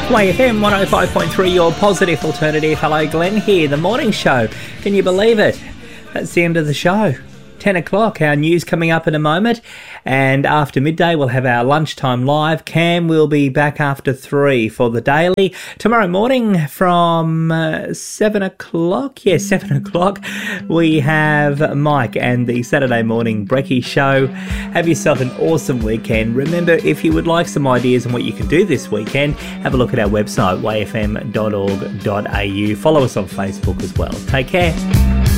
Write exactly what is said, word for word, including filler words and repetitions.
Y F M one oh five point three, your positive alternative. Hello, Glenn here, the morning show. Can you believe it? That's the end of the show. ten o'clock, our news coming up in a moment. And after midday, we'll have our lunchtime live. Cam will be back after three for the daily. Tomorrow morning from uh, seven o'clock, yeah, seven o'clock, we have Mike and the Saturday morning Brekkie show. Have yourself an awesome weekend. Remember, if you would like some ideas on what you can do this weekend, have a look at our website, y f m dot org dot a u. Follow us on Facebook as well. Take care.